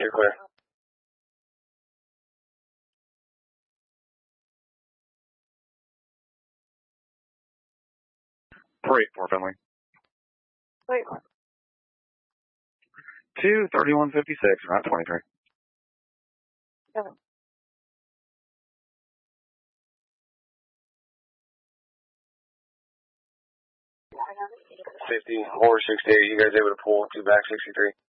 You're clear. Parade for Finley. Wait. 2:31:56, Route 23. 50, 468. You guys able to pull to back 63?